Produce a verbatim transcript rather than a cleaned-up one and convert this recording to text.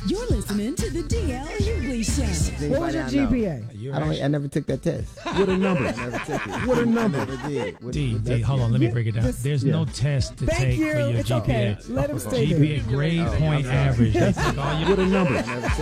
You're listening to the D L Hughley Show. What was your G P A? I don't. I never took that test. What a number. I never took it. What a number. I never did. What, D, what D, that's hold it. on, let me Yeah, break it down. just- There's yeah. no test to Thank take you. for your It's G P A. okay. Let him stay G P A there. grade Oh, point I'm sorry. average. That's like all you What a number. I never